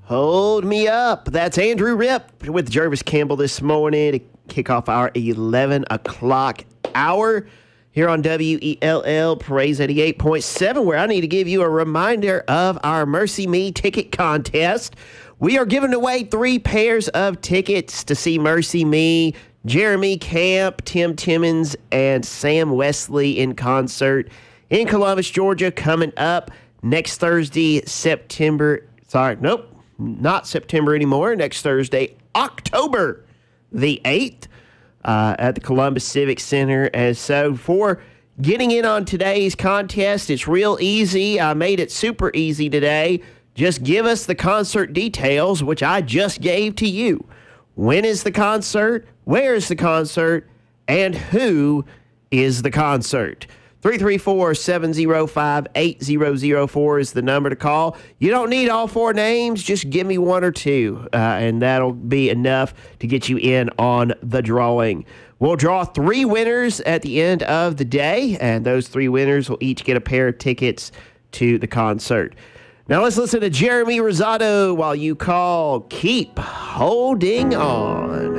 Hold Me Up. That's Andrew Ripp with Jervis Campbell this morning to kick off our 11 o'clock hour here on WELL Praise 88.7, where I need to give you a reminder of our Mercy Me ticket contest. We are giving away 3 pairs of tickets to see Mercy Me, Jeremy Camp, Tim Timmons, and Sam Wesley in concert in Columbus, Georgia, coming up next Thursday, not September anymore. Next Thursday, October the 8th, at the Columbus Civic Center. And so for getting in on today's contest, it's real easy. I made it super easy today. Just give us the concert details, which I just gave to you. When is the concert? Where is the concert? And who is the concert? 334-705-8004 is the number to call. You don't need all 4 names. Just give me 1 or 2, and that'll be enough to get you in on the drawing. We'll draw 3 winners at the end of the day, and those 3 winners will each get a pair of tickets to the concert. Now let's listen to Jeremy Rosado while you call Keep Holding On.